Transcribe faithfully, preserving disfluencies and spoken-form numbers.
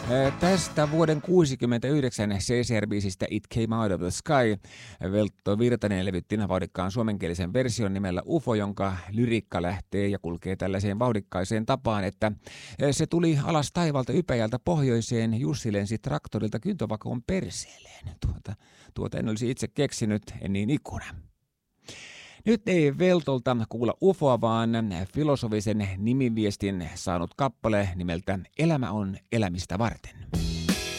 Tästä vuoden kuusikymmentäyhdeksän C C R-biisistä It Came Out of the Sky Veltto Virtanen levytti vauhdikkaan suomenkielisen version nimellä U F O, jonka lyriikka lähtee ja kulkee tällaiseen vauhdikkaiseen tapaan, että se tuli alas taivalta ypäjältä pohjoiseen, Jussi lensi traktorilta kyntövakoon perseelleen. Tuota, tuota en olisi itse keksinyt, en niin ikuna. Nyt ei Veltolta kuulla U F Oa, vaan filosofisen nimiviestin saanut kappale nimeltä Elämä on elämistä varten.